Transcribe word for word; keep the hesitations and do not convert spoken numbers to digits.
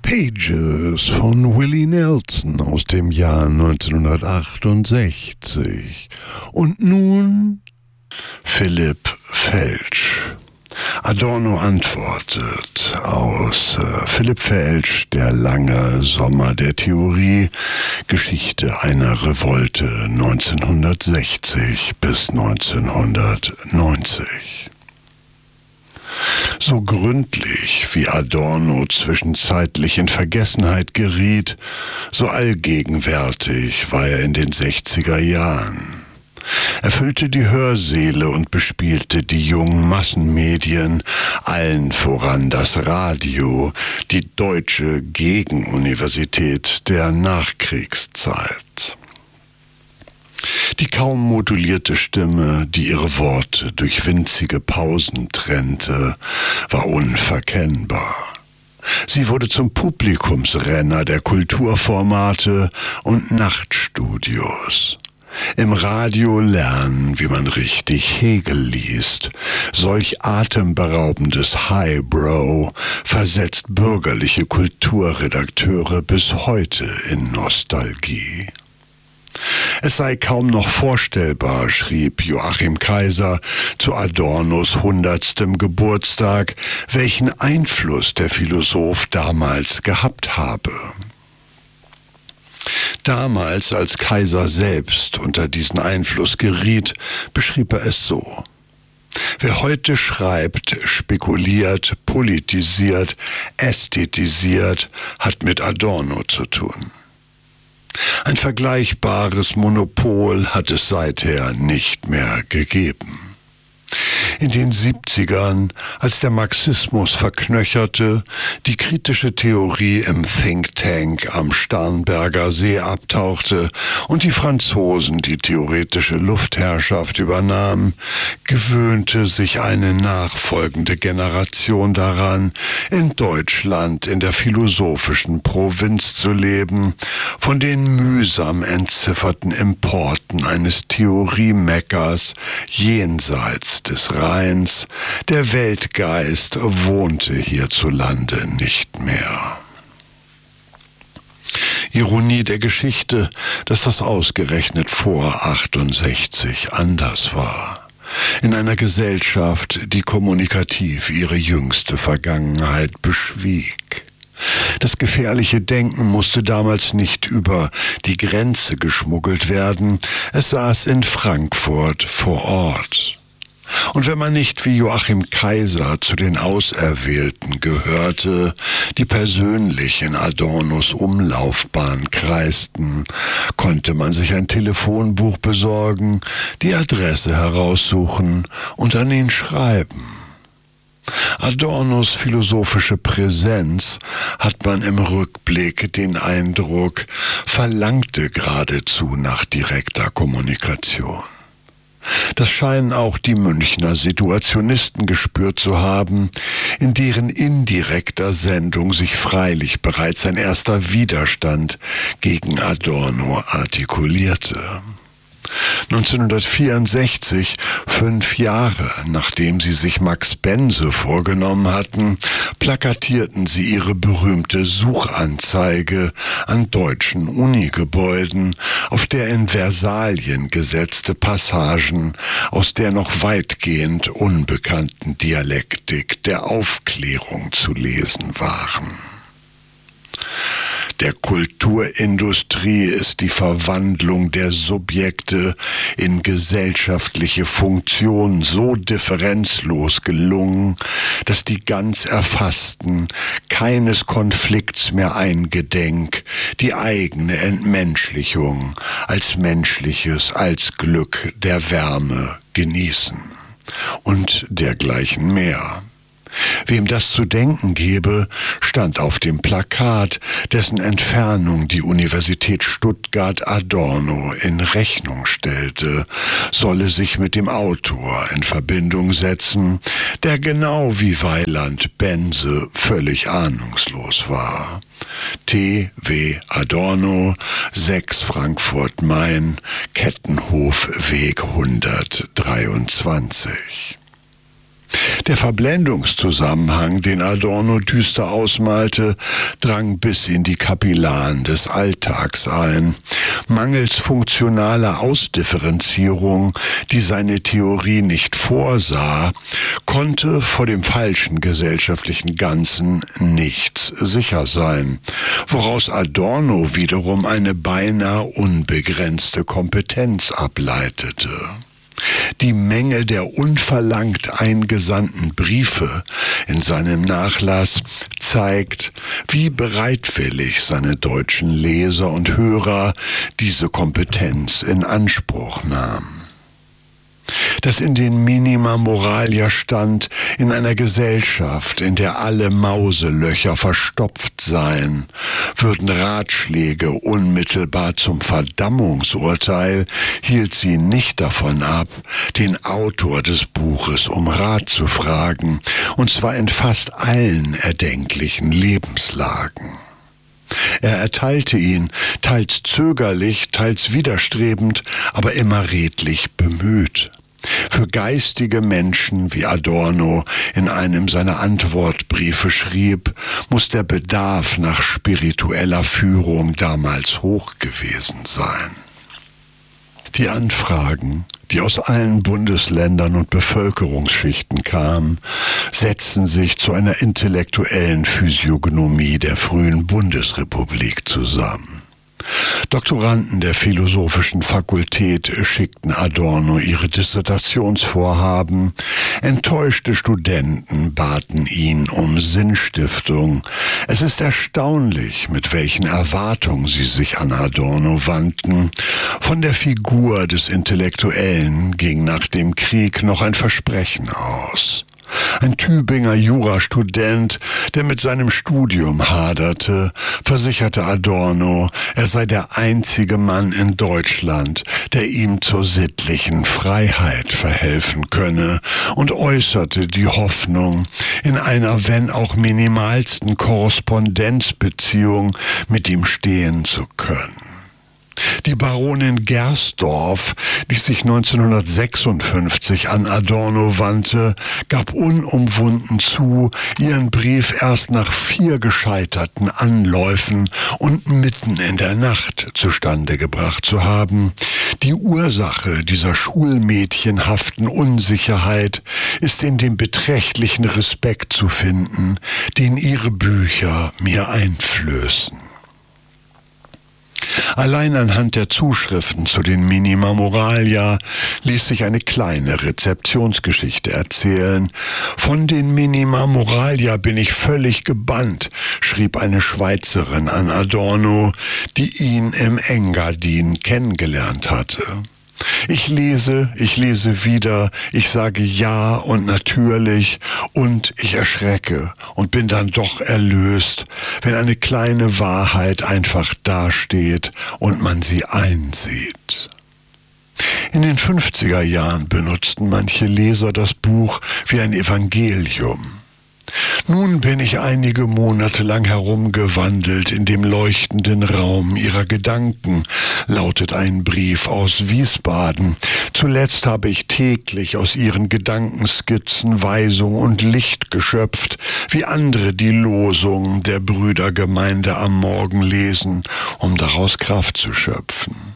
Pages von Willie Nelson aus dem Jahr neunzehnhundertachtundsechzig. Und nun Philipp Felsch. Adorno antwortet aus äh, Philipp Felsch, Der lange Sommer der Theorie, Geschichte einer Revolte neunzehnhundertsechzig bis neunzehnhundertneunzig. So gründlich wie Adorno zwischenzeitlich in Vergessenheit geriet, so allgegenwärtig war er in den sechziger Jahren. Er füllte die Hörsäle und bespielte die jungen Massenmedien, allen voran das Radio, die deutsche Gegenuniversität der Nachkriegszeit. Die kaum modulierte Stimme, die ihre Worte durch winzige Pausen trennte, war unverkennbar. Sie wurde zum Publikumsrenner der Kulturformate und Nachtstudios. Im Radio lernen, wie man richtig Hegel liest. Solch atemberaubendes Highbrow versetzt bürgerliche Kulturredakteure bis heute in Nostalgie. Es sei kaum noch vorstellbar, schrieb Joachim Kaiser zu Adornos hundertstem Geburtstag, welchen Einfluss der Philosoph damals gehabt habe. Damals, als Kaiser selbst unter diesen Einfluss geriet, beschrieb er es so: Wer heute schreibt, spekuliert, politisiert, ästhetisiert, hat mit Adorno zu tun. Ein vergleichbares Monopol hat es seither nicht mehr gegeben. In den siebzigern, als der Marxismus verknöcherte, die kritische Theorie im Think Tank am Starnberger See abtauchte und die Franzosen die theoretische Luftherrschaft übernahmen, gewöhnte sich eine nachfolgende Generation daran, in Deutschland in der philosophischen Provinz zu leben, von den mühsam entzifferten Importen eines Theoriemeckers jenseits des Rheins. Der Weltgeist wohnte hierzulande nicht mehr. Ironie der Geschichte, dass das ausgerechnet vor achtundsechzig anders war. In einer Gesellschaft, die kommunikativ ihre jüngste Vergangenheit beschwieg. Das gefährliche Denken musste damals nicht über die Grenze geschmuggelt werden, es saß in Frankfurt vor Ort. Und wenn man nicht wie Joachim Kaiser zu den Auserwählten gehörte, die persönlich in Adornos Umlaufbahn kreisten, konnte man sich ein Telefonbuch besorgen, die Adresse heraussuchen und an ihn schreiben. Adornos philosophische Präsenz, hat man im Rückblick den Eindruck, verlangte geradezu nach direkter Kommunikation. Das scheinen auch die Münchner Situationisten gespürt zu haben, in deren indirekter Sendung sich freilich bereits ein erster Widerstand gegen Adorno artikulierte. neunzehnhundertvierundsechzig, fünf Jahre nachdem sie sich Max Bense vorgenommen hatten, plakatierten sie ihre berühmte Suchanzeige an deutschen Unigebäuden, auf der in Versalien gesetzte Passagen aus der noch weitgehend unbekannten Dialektik der Aufklärung zu lesen waren. Der Kulturindustrie ist die Verwandlung der Subjekte in gesellschaftliche Funktion so differenzlos gelungen, dass die ganz Erfassten keines Konflikts mehr eingedenk, die eigene Entmenschlichung als Menschliches, als Glück der Wärme genießen und dergleichen mehr. Wem das zu denken gebe, stand auf dem Plakat, dessen Entfernung die Universität Stuttgart Adorno in Rechnung stellte, solle sich mit dem Autor in Verbindung setzen, der genau wie Weiland Bense völlig ahnungslos war. T W Adorno, sechs Frankfurt-Main, Kettenhofweg hundertdreiundzwanzig. Der Verblendungszusammenhang, den Adorno düster ausmalte, drang bis in die Kapillaren des Alltags ein. Mangels funktionaler Ausdifferenzierung, die seine Theorie nicht vorsah, konnte vor dem falschen gesellschaftlichen Ganzen nichts sicher sein, woraus Adorno wiederum eine beinahe unbegrenzte Kompetenz ableitete. Die Menge der unverlangt eingesandten Briefe in seinem Nachlass zeigt, wie bereitwillig seine deutschen Leser und Hörer diese Kompetenz in Anspruch nahmen. Das in den Minima Moralia stand, in einer Gesellschaft, in der alle Mauselöcher verstopft seien, würden Ratschläge unmittelbar zum Verdammungsurteil, hielt sie nicht davon ab, den Autor des Buches um Rat zu fragen, und zwar in fast allen erdenklichen Lebenslagen. Er erteilte ihn, teils zögerlich, teils widerstrebend, aber immer redlich bemüht. Für geistige Menschen, wie Adorno in einem seiner Antwortbriefe schrieb, muss der Bedarf nach spiritueller Führung damals hoch gewesen sein. Die Anfragen, die aus allen Bundesländern und Bevölkerungsschichten kamen, setzten sich zu einer intellektuellen Physiognomie der frühen Bundesrepublik zusammen. Doktoranden der Philosophischen Fakultät schickten Adorno ihre Dissertationsvorhaben, enttäuschte Studenten baten ihn um Sinnstiftung. Es ist erstaunlich, mit welchen Erwartungen sie sich an Adorno wandten. Von der Figur des Intellektuellen ging nach dem Krieg noch ein Versprechen aus. Ein Tübinger Jurastudent, der mit seinem Studium haderte, versicherte Adorno, er sei der einzige Mann in Deutschland, der ihm zur sittlichen Freiheit verhelfen könne, und äußerte die Hoffnung, in einer wenn auch minimalsten Korrespondenzbeziehung mit ihm stehen zu können. Die Baronin Gersdorf, die sich neunzehnhundertsechsundfünfzig an Adorno wandte, gab unumwunden zu, ihren Brief erst nach vier gescheiterten Anläufen und mitten in der Nacht zustande gebracht zu haben. Die Ursache dieser schulmädchenhaften Unsicherheit ist in dem beträchtlichen Respekt zu finden, den ihre Bücher mir einflößen. Allein anhand der Zuschriften zu den Minima Moralia ließ sich eine kleine Rezeptionsgeschichte erzählen. Von den Minima Moralia bin ich völlig gebannt, schrieb eine Schweizerin an Adorno, die ihn im Engadin kennengelernt hatte. Ich lese, ich lese wieder, ich sage ja und natürlich und ich erschrecke und bin dann doch erlöst, wenn eine kleine Wahrheit einfach dasteht und man sie einsieht. In den fünfziger Jahren benutzten manche Leser das Buch wie ein Evangelium. Nun bin ich einige Monate lang herumgewandelt in dem leuchtenden Raum ihrer Gedanken, lautet ein Brief aus Wiesbaden. Zuletzt habe ich täglich aus ihren Gedankenskizzen Weisung und Licht geschöpft, wie andere die Losungen der Brüdergemeinde am Morgen lesen, um daraus Kraft zu schöpfen.